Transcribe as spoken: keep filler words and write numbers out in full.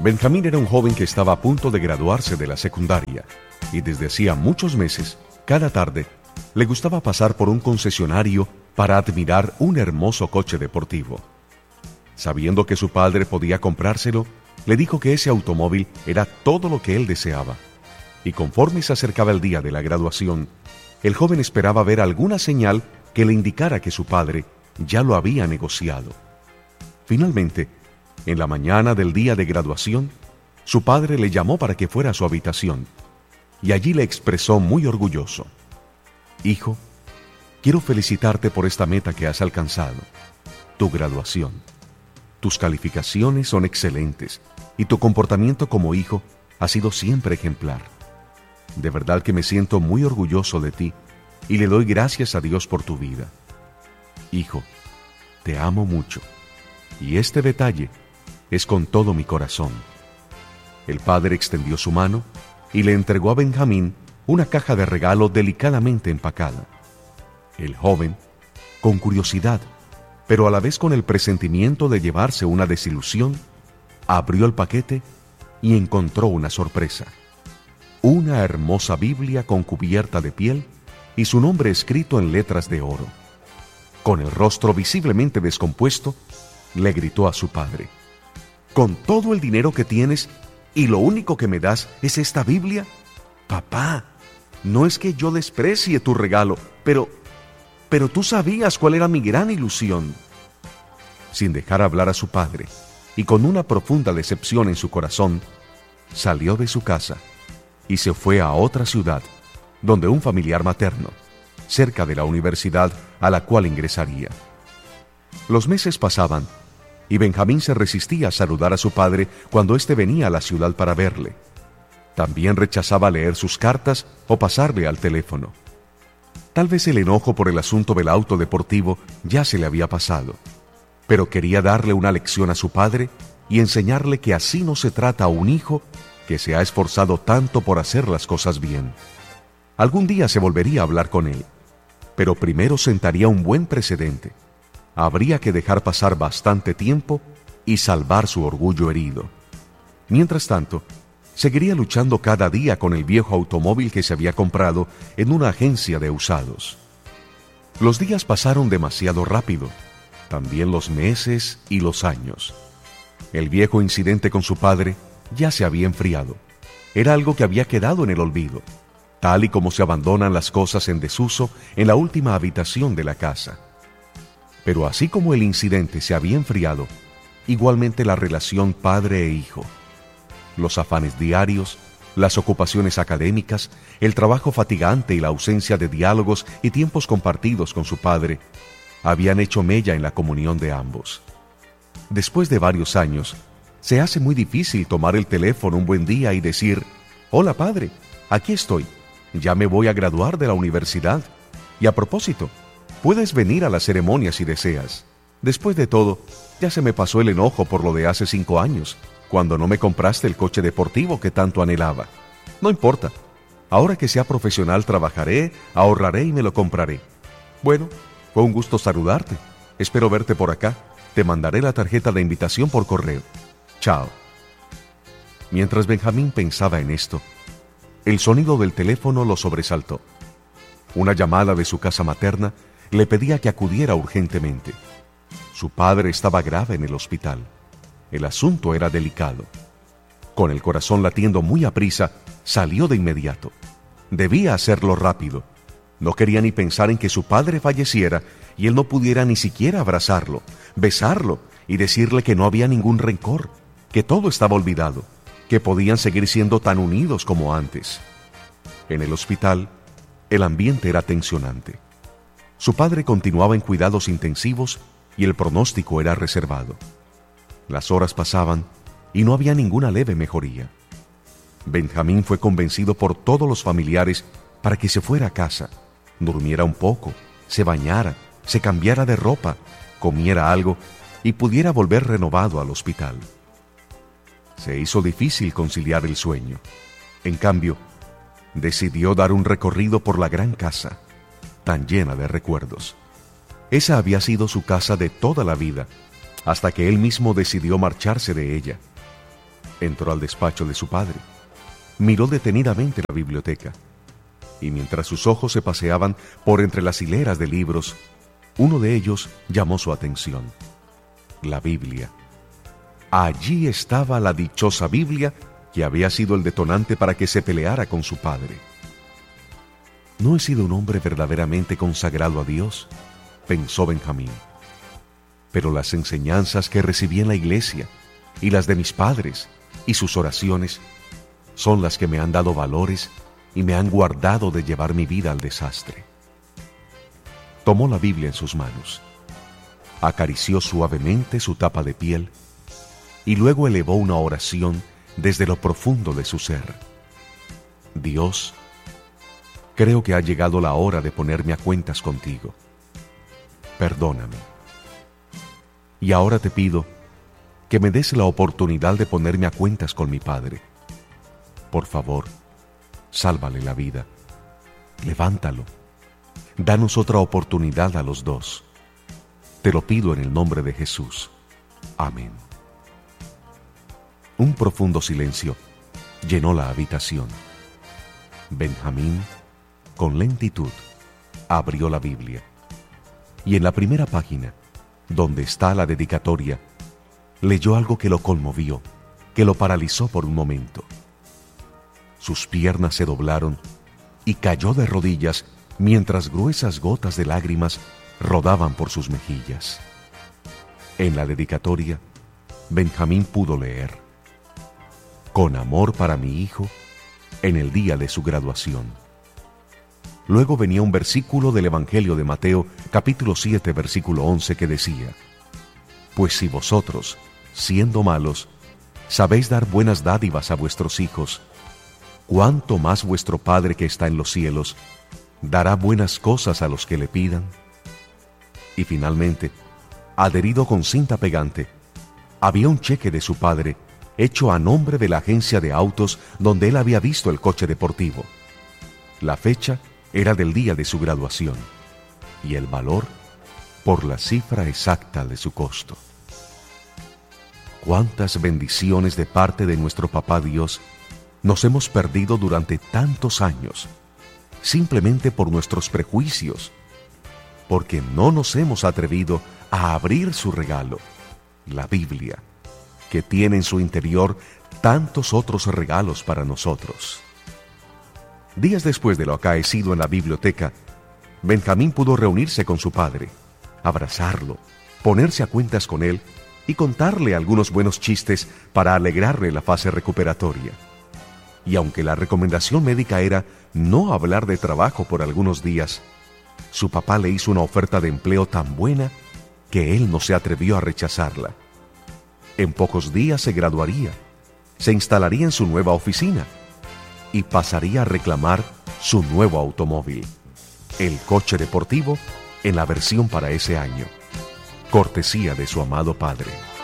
Benjamín era un joven que estaba a punto de graduarse de la secundaria y desde hacía muchos meses, cada tarde, le gustaba pasar por un concesionario para admirar un hermoso coche deportivo. Sabiendo que su padre podía comprárselo, le dijo que ese automóvil era todo lo que él deseaba. Y conforme se acercaba el día de la graduación, el joven esperaba ver alguna señal que le indicara que su padre ya lo había negociado. Finalmente, en la mañana del día de graduación, su padre le llamó para que fuera a su habitación, y allí le expresó muy orgulloso: «Hijo, quiero felicitarte por esta meta que has alcanzado, tu graduación. Tus calificaciones son excelentes y tu comportamiento como hijo ha sido siempre ejemplar. De verdad que me siento muy orgulloso de ti y le doy gracias a Dios por tu vida. Hijo, te amo mucho y este detalle es con todo mi corazón». El padre extendió su mano y le entregó a Benjamín una caja de regalo delicadamente empacada. El joven, con curiosidad, pero a la vez con el presentimiento de llevarse una desilusión, abrió el paquete y encontró una sorpresa: una hermosa Biblia con cubierta de piel y su nombre escrito en letras de oro. Con el rostro visiblemente descompuesto, le gritó a su padre: «¿Con todo el dinero que tienes y lo único que me das es esta Biblia? Papá, no es que yo desprecie tu regalo, pero, pero tú sabías cuál era mi gran ilusión». Sin dejar hablar a su padre y con una profunda decepción en su corazón, salió de su casa y se fue a otra ciudad, donde un familiar materno, cerca de la universidad a la cual ingresaría. Los meses pasaban y Benjamín se resistía a saludar a su padre cuando éste venía a la ciudad para verle. También rechazaba leer sus cartas o pasarle al teléfono. Tal vez el enojo por el asunto del auto deportivo ya se le había pasado, pero quería darle una lección a su padre y enseñarle que así no se trata a un hijo que se ha esforzado tanto por hacer las cosas bien. Algún día se volvería a hablar con él, pero primero sentaría un buen precedente. Habría que dejar pasar bastante tiempo y salvar su orgullo herido. Mientras tanto, seguiría luchando cada día con el viejo automóvil que se había comprado en una agencia de usados. Los días pasaron demasiado rápido, también los meses y los años. El viejo incidente con su padre ya se había enfriado. Era algo que había quedado en el olvido, tal y como se abandonan las cosas en desuso en la última habitación de la casa. Pero así como el incidente se había enfriado, igualmente la relación padre e hijo. Los afanes diarios, las ocupaciones académicas, el trabajo fatigante y la ausencia de diálogos y tiempos compartidos con su padre habían hecho mella en la comunión de ambos. Después de varios años, se hace muy difícil tomar el teléfono un buen día y decir: «Hola padre, aquí estoy, ya me voy a graduar de la universidad. Y a propósito, puedes venir a la ceremonia si deseas. Después de todo, ya se me pasó el enojo por lo de hace cinco años, cuando no me compraste el coche deportivo que tanto anhelaba. No importa, ahora que sea profesional trabajaré, ahorraré y me lo compraré. Bueno, fue un gusto saludarte. Espero verte por acá. Te mandaré la tarjeta de invitación por correo. Chao». Mientras Benjamín pensaba en esto, el sonido del teléfono lo sobresaltó. Una llamada de su casa materna le pedía que acudiera urgentemente. Su padre estaba grave en el hospital. El asunto era delicado. Con el corazón latiendo muy aprisa, salió de inmediato. Debía hacerlo rápido. No quería ni pensar en que su padre falleciera y él no pudiera ni siquiera abrazarlo, besarlo y decirle que no había ningún rencor, que todo estaba olvidado, que podían seguir siendo tan unidos como antes. En el hospital, el ambiente era tensionante. Su padre continuaba en cuidados intensivos y el pronóstico era reservado. Las horas pasaban y no había ninguna leve mejoría. Benjamín fue convencido por todos los familiares para que se fuera a casa, durmiera un poco, se bañara, se cambiara de ropa, comiera algo y pudiera volver renovado al hospital. Se hizo difícil conciliar el sueño. En cambio, decidió dar un recorrido por la gran casa, tan llena de recuerdos. Esa había sido su casa de toda la vida, hasta que él mismo decidió marcharse de ella. Entró al despacho de su padre, miró detenidamente la biblioteca, y mientras sus ojos se paseaban por entre las hileras de libros, uno de ellos llamó su atención: la Biblia. Allí estaba la dichosa Biblia que había sido el detonante para que se peleara con su padre. No he sido un hombre verdaderamente consagrado a Dios, pensó Benjamín, pero las enseñanzas que recibí en la iglesia y las de mis padres y sus oraciones son las que me han dado valores y me han guardado de llevar mi vida al desastre. Tomó la Biblia en sus manos, acarició suavemente su tapa de piel y luego elevó una oración desde lo profundo de su ser. Dios, creo que ha llegado la hora de ponerme a cuentas contigo. Perdóname. Y ahora te pido que me des la oportunidad de ponerme a cuentas con mi padre. Por favor, sálvale la vida. Levántalo. Danos otra oportunidad a los dos. Te lo pido en el nombre de Jesús. Amén. Un profundo silencio llenó la habitación. Benjamín, con lentitud, abrió la Biblia. Y en la primera página, donde está la dedicatoria, leyó algo que lo conmovió, que lo paralizó por un momento. Sus piernas se doblaron y cayó de rodillas mientras gruesas gotas de lágrimas rodaban por sus mejillas. En la dedicatoria, Benjamín pudo leer: con amor para mi hijo, en el día de su graduación. Luego venía un versículo del Evangelio de Mateo, capítulo siete, versículo once, que decía: pues si vosotros, siendo malos, sabéis dar buenas dádivas a vuestros hijos, ¿cuánto más vuestro Padre que está en los cielos dará buenas cosas a los que le pidan? Y finalmente, adherido con cinta pegante, había un cheque de su padre hecho a nombre de la agencia de autos donde él había visto el coche deportivo. La fecha era del día de su graduación y el valor por la cifra exacta de su costo. Cuántas bendiciones de parte de nuestro Papá Dios nos hemos perdido durante tantos años, simplemente por nuestros prejuicios, porque no nos hemos atrevido a abrir su regalo, la Biblia, que tiene en su interior tantos otros regalos para nosotros. Días después de lo acaecido en la biblioteca, Benjamín pudo reunirse con su padre, abrazarlo, ponerse a cuentas con él y contarle algunos buenos chistes para alegrarle la fase recuperatoria. Y aunque la recomendación médica era no hablar de trabajo por algunos días, su papá le hizo una oferta de empleo tan buena que él no se atrevió a rechazarla. En pocos días se graduaría, se instalaría en su nueva oficina y pasaría a reclamar su nuevo automóvil, el coche deportivo en la versión para ese año, cortesía de su amado padre.